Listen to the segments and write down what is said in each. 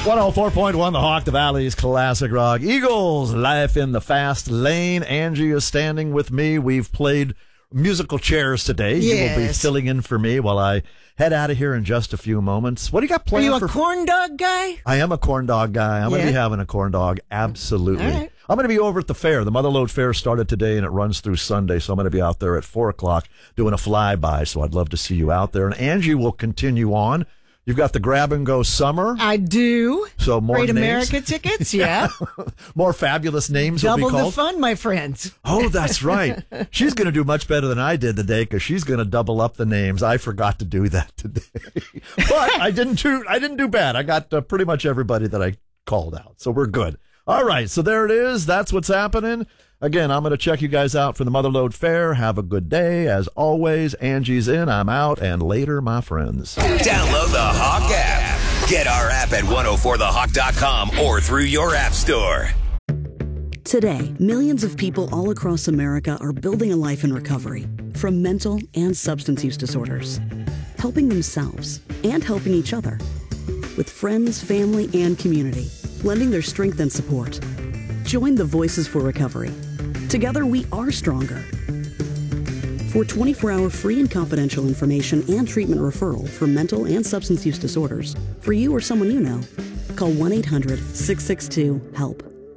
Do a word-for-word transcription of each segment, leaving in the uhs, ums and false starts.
one oh four point one, The Hawk, the Valley's classic rock. Eagles, Life in the Fast Lane. Angie is standing with me. We've played musical chairs today. Yes. You will be filling in for me while I head out of here in just a few moments. What do you got planned? Are you a for... corn dog guy? I am a corn dog guy. I'm Yeah. going to be having a corn dog. Absolutely. All right. I'm going to be over at the fair. The Motherlode Fair started today and it runs through Sunday. So I'm going to be out there at four o'clock doing a flyby. So I'd love to see you out there. And Angie will continue on. You've got the Grab and Go Summer. I do. So more Great names. America tickets, yeah. More fabulous names Double will be the called. fun, my friends. Oh, that's right. She's going to do much better than I did today because she's going to double up the names. I forgot to do that today, but I didn't do. I didn't do bad. I got uh, pretty much everybody that I called out, so we're good. All right, so there it is. That's what's happening. Again, I'm going to check you guys out for the Motherlode Fair. Have a good day. As always, Angie's in, I'm out, and later, my friends. Download the Hawk app. Get our app at one oh four the hawk dot com or through your app store. Today, millions of people all across America are building a life in recovery from mental and substance use disorders, helping themselves and helping each other with friends, family, and community, lending their strength and support. Join the Voices for Recovery. Together, we are stronger. For twenty-four hour free and confidential information and treatment referral for mental and substance use disorders, for you or someone you know, call one eight hundred six six two HELP.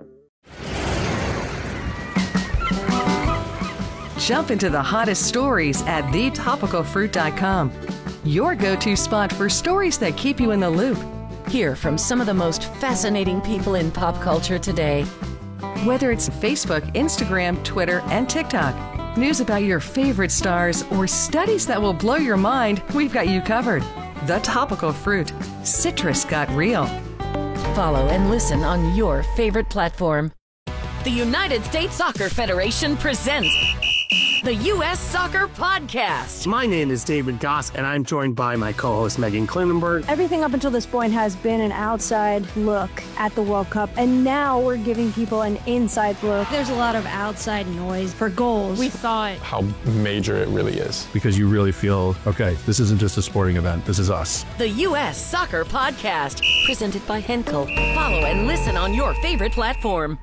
Jump into the hottest stories at the topical fruit dot com. Your go-to spot for stories that keep you in the loop. Hear from some of the most fascinating people in pop culture today. Whether it's Facebook, Instagram, Twitter, and TikTok, news about your favorite stars, or studies that will blow your mind, we've got you covered. The Topical Fruit. Citrus got real. Follow and listen on your favorite platform. The United States Soccer Federation presents the U S Soccer Podcast. My name is David Goss, and I'm joined by my co-host Megan Klinenberg. Everything up until this point has been an outside look at the World Cup, and now we're giving people an inside look. There's a lot of outside noise for goals. We thought how major it really is. Because you really feel, okay, this isn't just a sporting event, this is us. The U S Soccer Podcast, presented by Henkel. Follow and listen on your favorite platform.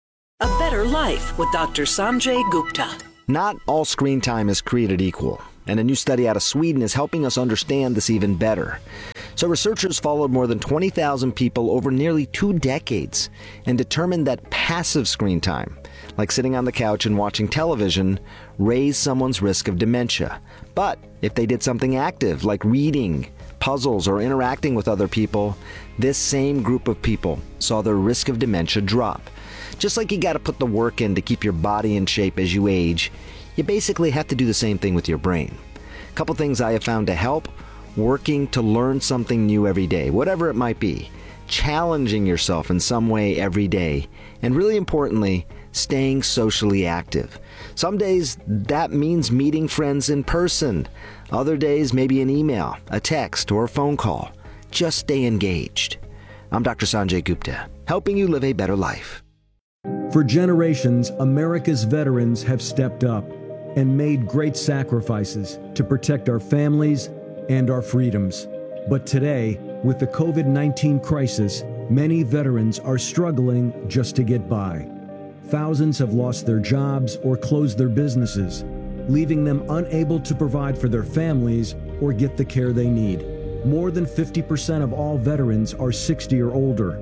A Better Life with Doctor Sanjay Gupta. Not all screen time is created equal, and a new study out of Sweden is helping us understand this even better. So researchers followed more than twenty thousand people over nearly two decades and determined that passive screen time, like sitting on the couch and watching television, raised someone's risk of dementia. But if they did something active, like reading, puzzles, or interacting with other people, this same group of people saw their risk of dementia drop. Just like you got to put the work in to keep your body in shape as you age, you basically have to do the same thing with your brain. A couple things I have found to help: working to learn something new every day, whatever it might be, challenging yourself in some way every day, and really importantly, staying socially active. Some days that means meeting friends in person. Other days maybe an email, a text, or a phone call. Just stay engaged. I'm Doctor Sanjay Gupta, helping you live a better life. For generations, America's veterans have stepped up and made great sacrifices to protect our families and our freedoms. But today, with the covid nineteen crisis, many veterans are struggling just to get by. Thousands have lost their jobs or closed their businesses, leaving them unable to provide for their families or get the care they need. More than fifty percent of all veterans are sixty or older.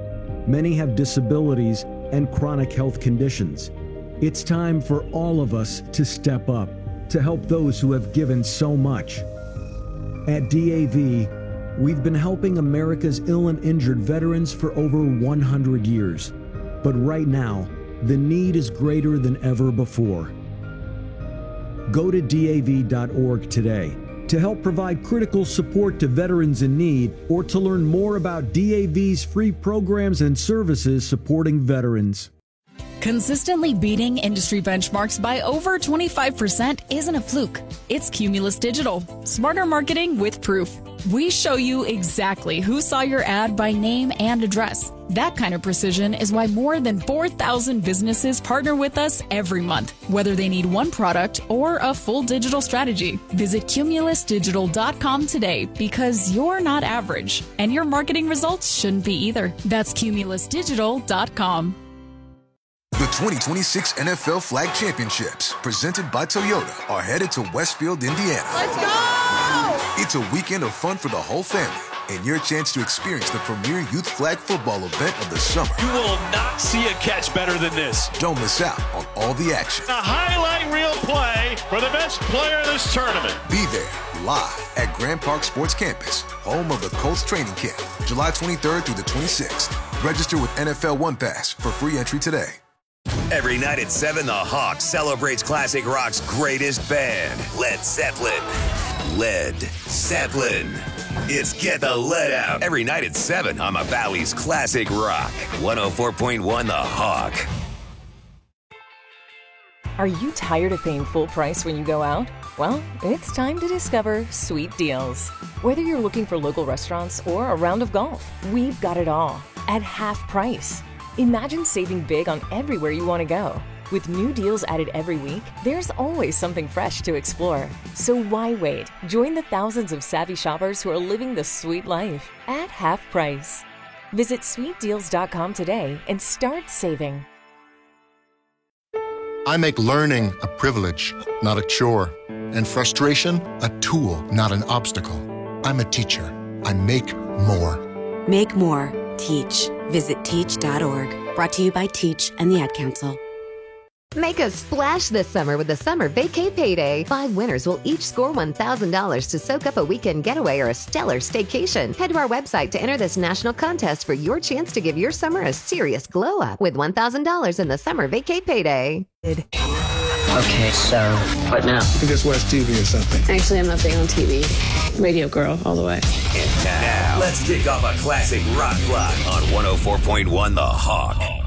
Many have disabilities and chronic health conditions. It's time for all of us to step up to help those who have given so much. At D A V, we've been helping America's ill and injured veterans for over one hundred years. But right now, the need is greater than ever before. Go to D A V dot org today to help provide critical support to veterans in need, or to learn more about D A V's free programs and services supporting veterans. Consistently beating industry benchmarks by over twenty-five percent isn't a fluke. It's Cumulus Digital. Smarter marketing with proof. We show you exactly who saw your ad by name and address. That kind of precision is why more than four thousand businesses partner with us every month, whether they need one product or a full digital strategy. Visit Cumulus Digital dot com today because you're not average, and your marketing results shouldn't be either. That's Cumulus Digital dot com. The twenty twenty-six N F L Flag Championships, presented by Toyota, are headed to Westfield, Indiana. Let's go! It's a weekend of fun for the whole family and your chance to experience the premier youth flag football event of the summer. You will not see a catch better than this. Don't miss out on all the action. A highlight reel play for the best player in this tournament. Be there live at Grand Park Sports Campus, home of the Colts training camp, July twenty-third through the twenty-sixth. Register with N F L One Pass for free entry today. Every night at seven, the Hawk celebrates classic rock's greatest band, Led Zeppelin. Led Zeppelin. It's Get the Lead Out. Every night at seven on the Valley's Classic Rock. one oh four point one The Hawk. Are you tired of paying full price when you go out? Well, it's time to discover Sweet Deals. Whether you're looking for local restaurants or a round of golf, we've got it all at half price. Imagine saving big on everywhere you want to go. With new deals added every week, there's always something fresh to explore. So why wait? Join the thousands of savvy shoppers who are living the sweet life at half price. Visit sweet deals dot com today and start saving. I make learning a privilege, not a chore, and frustration a tool, not an obstacle. I'm a teacher. I make more. Make more. Teach. Visit teach dot org. Brought to you by Teach and the Ad Council. Make a splash this summer with the Summer Vacay Payday. Five winners will each score one thousand dollars to soak up a weekend getaway or a stellar staycation. Head to our website to enter this national contest for your chance to give your summer a serious glow up with one thousand dollars in the Summer Vacay Payday. Okay, so what now? You just watch T V or something. Actually, I'm not big on T V. Radio girl all the way. And now, let's kick off a classic rock block on one oh four point one The Hawk.